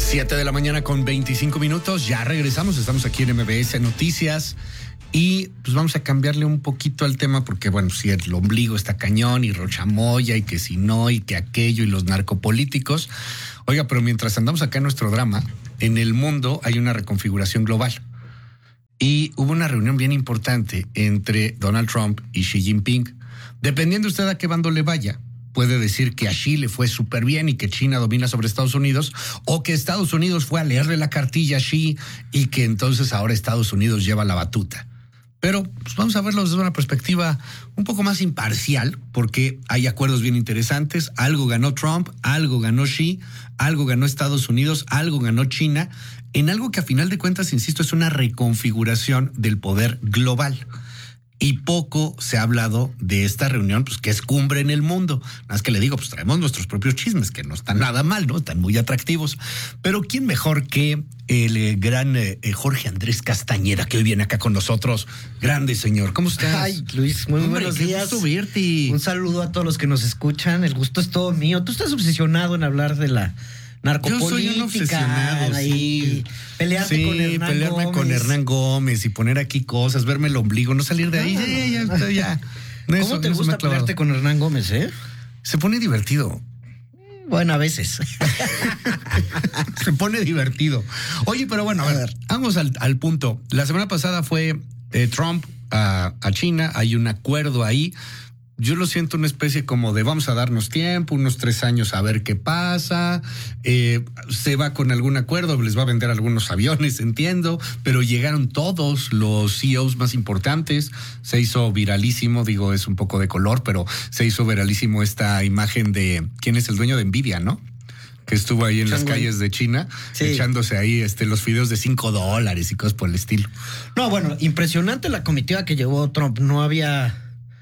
7:25 a.m. Ya regresamos, estamos aquí en MBS Noticias y pues vamos a cambiarle un poquito al tema porque, bueno, si el ombligo está cañón y Rochamoya y que si no y que aquello y los narcopolíticos. Oiga, pero mientras andamos acá en nuestro drama, en el mundo hay una reconfiguración global y hubo una reunión bien importante entre Donald Trump y Xi Jinping. Dependiendo usted a qué bando le vaya, puede decir que a Xi le fue súper bien y que China domina sobre Estados Unidos, o que Estados Unidos fue a leerle la cartilla a Xi y que entonces ahora Estados Unidos lleva la batuta. Pero pues vamos a verlo desde una perspectiva un poco más imparcial, porque hay acuerdos bien interesantes. Algo ganó Trump, algo ganó Xi, algo ganó Estados Unidos, algo ganó China, en algo que a final de cuentas, insisto, es una reconfiguración del poder global. Y poco se ha hablado de esta reunión, pues que es cumbre en el mundo. Nada más que le digo, pues traemos nuestros propios chismes, que no están nada mal, ¿no? Están muy atractivos. Pero ¿quién mejor que el gran Jorge Andrés Castañeda, que hoy viene acá con nosotros? Grande señor, ¿cómo estás? Ay, Luis, muy buenos días. Qué gusto verte. Un saludo a todos los que nos escuchan. El gusto es todo mío. Tú estás obsesionado en hablar de la narcopolítica. Yo soy un obsesionado, ahí, sí. Pelearte con Hernán pelearme Gómez. con Hernán Gómez y poner aquí cosas, verme el ombligo, no salir de ahí. Ya. ¿Cómo te gusta pelearte con Hernán Gómez, Se pone divertido. Bueno, a veces. Se pone divertido. Oye, pero bueno, a ver, vamos al punto. La semana pasada fue Trump a China, hay un acuerdo ahí. Yo lo siento una especie como de vamos a darnos tiempo, unos 3 años a ver qué pasa. Se va con algún acuerdo, les va a vender algunos aviones, entiendo, pero llegaron todos los CEOs más importantes. Se hizo viralísimo, digo, es un poco de color, pero se hizo viralísimo esta imagen de quién es el dueño de Nvidia, ¿no? Que estuvo ahí en las calles de China, sí, echándose ahí los fideos de $5 y cosas por el estilo. No, bueno, impresionante la comitiva que llevó Trump. No había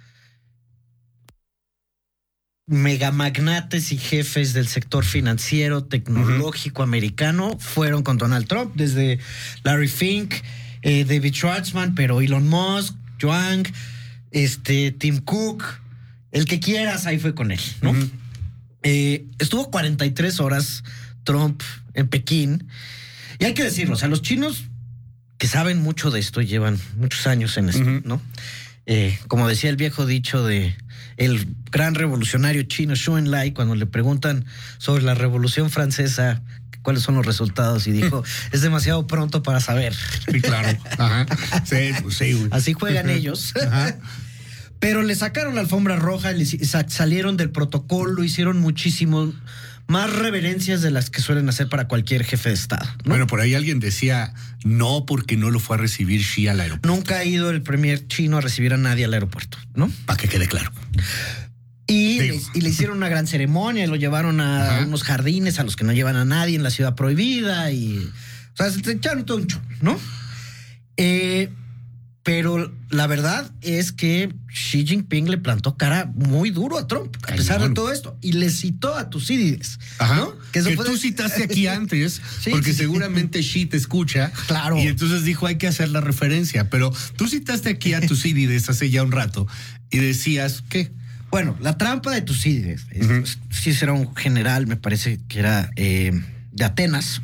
megamagnates y jefes del sector financiero, tecnológico americano fueron con Donald Trump, desde Larry Fink, David Schwartzman, pero Elon Musk, Zhuang, Tim Cook, el que quieras, ahí fue con él, ¿no? Estuvo 43 horas Trump en Pekín, y hay que decirlo, o sea, los chinos que saben mucho de esto, llevan muchos años en esto, ¿no? Como decía el viejo dicho de el gran revolucionario chino Xu Enlai, cuando le preguntan sobre la Revolución Francesa, cuáles son los resultados, y dijo, es demasiado pronto para saber. Sí, claro. Ajá. Sí, güey. Así juegan ellos. Ajá. Pero le sacaron la alfombra roja, salieron del protocolo, hicieron muchísimo más reverencias de las que suelen hacer para cualquier jefe de Estado, ¿no? Bueno, por ahí alguien decía no porque no lo fue a recibir Xi al aeropuerto. Nunca ha ido el premier chino a recibir a nadie al aeropuerto, ¿no? Para que quede claro. Y le hicieron una gran ceremonia, lo llevaron a unos jardines a los que no llevan a nadie en la ciudad prohibida y, o sea, se echaron todo un show, ¿no? Pero la verdad es que Xi Jinping le plantó cara muy duro a Trump, a pesar de todo esto, y le citó a Tucídides, ¿no? Que tú citaste aquí antes, sí, porque seguramente Xi te escucha, claro, y entonces dijo hay que hacer la referencia, pero tú citaste aquí a Tucídides hace ya un rato y decías ¿qué? Bueno, la trampa de Tucídides, sí será un general, me parece que era de Atenas.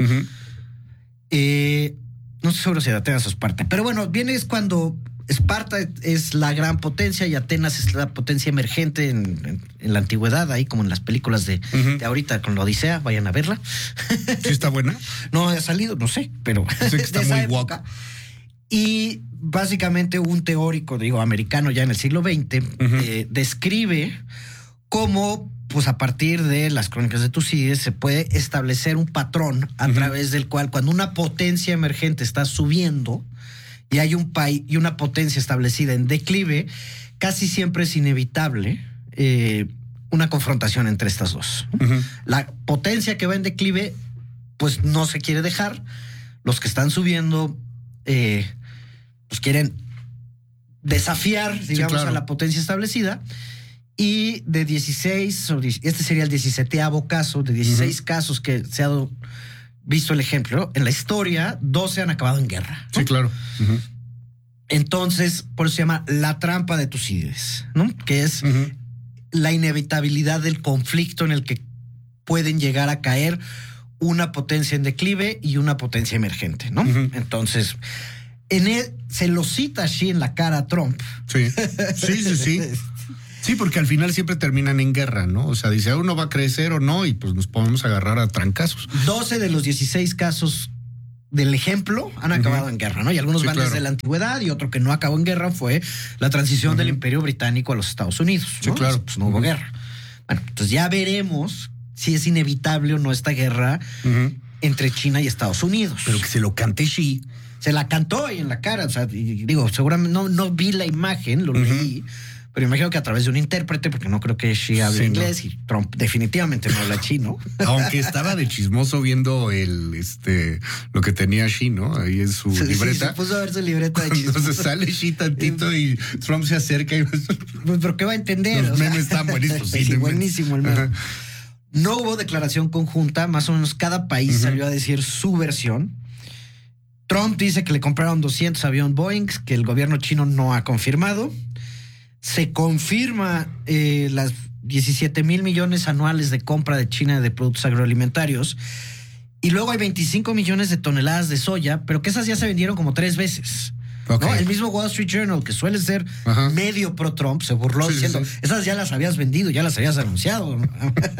No estoy seguro si de Atenas o Esparta, pero bueno, viene es cuando Esparta es la gran potencia y Atenas es la potencia emergente en la antigüedad, ahí como en las películas de ahorita con la Odisea, vayan a verla. ¿Sí está buena? No ha salido, no sé, pero sé que está muy guapo. Y básicamente un teórico, americano ya en el siglo XX, describe cómo, pues a partir de las crónicas de Tucídides se puede establecer un patrón a través del cual cuando una potencia emergente está subiendo y hay un país y una potencia establecida en declive, casi siempre es inevitable una confrontación entre estas dos. La potencia que va en declive, pues no se quiere dejar. Los que están subiendo, pues quieren desafiar, digamos, a la potencia establecida. Y de 16, este sería el 17º caso, de 16 casos que se ha visto el ejemplo, en la historia, 12 han acabado en guerra, ¿no? Sí, claro. Entonces, por eso se llama la trampa de Tucídides, ¿no? Que es la inevitabilidad del conflicto en el que pueden llegar a caer una potencia en declive y una potencia emergente, ¿no? Entonces, se lo cita así en la cara a Trump. Sí. Sí, porque al final siempre terminan en guerra, ¿no? O sea, dice, uno va a crecer o no, y pues nos podemos agarrar a trancazos. 12 de los 16 casos del ejemplo han acabado en guerra, ¿no? Y algunos van desde la antigüedad, y otro que no acabó en guerra fue la transición del Imperio Británico a los Estados Unidos, ¿no? Sí, claro. Pues no hubo guerra. Bueno, entonces ya veremos si es inevitable o no esta guerra entre China y Estados Unidos. Pero que se lo cante Xi. Se la cantó ahí en la cara, o sea, y digo, seguramente no vi la imagen, lo leí, pero imagino que a través de un intérprete, porque no creo que Xi hable inglés, y Trump definitivamente no habla chino. Aunque estaba de chismoso viendo lo que tenía Xi, ¿no? Ahí en su libreta. Se puso a ver su libreta de chismoso. Entonces sale Xi tantito y Trump se acerca y... Pues, ¿pero qué va a entender? Los memes están buenísimos. Sí, buenísimo el meme. No hubo declaración conjunta, más o menos cada país salió a decir su versión. Trump dice que le compraron 200 aviones Boeing, que el gobierno chino no ha confirmado. Se confirma las 17,000 millones anuales de compra de China de productos agroalimentarios. Y luego hay 25 millones de toneladas de soya, pero que esas ya se vendieron como 3 veces. Okay. ¿No? El mismo Wall Street Journal, que suele ser medio pro Trump, se burló diciendo, esas ya las habías vendido, ya las habías anunciado, ¿no?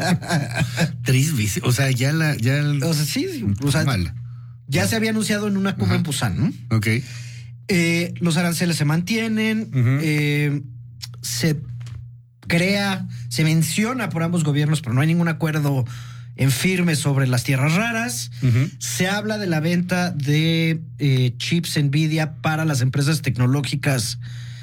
3 veces, o sea, o sea, sí, o sea, ya se había anunciado en una cumbre en Busan, ¿no? Ok. Los aranceles se mantienen, se menciona por ambos gobiernos, pero no hay ningún acuerdo en firme sobre las tierras raras. Se habla de la venta de chips Nvidia para las empresas tecnológicas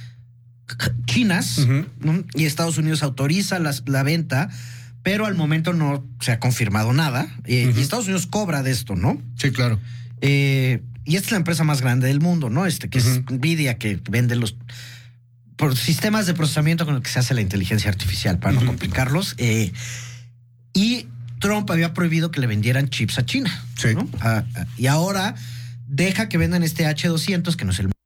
chinas, ¿no? Y Estados Unidos autoriza la venta, pero al momento no se ha confirmado nada. Y Estados Unidos cobra de esto, ¿no? Sí, claro. Y esta es la empresa más grande del mundo, ¿no? Que es Nvidia, que vende los sistemas de procesamiento con el que se hace la inteligencia artificial, para no complicarlos. Y Trump había prohibido que le vendieran chips a China, ¿no? Y ahora deja que vendan este H200, que no es el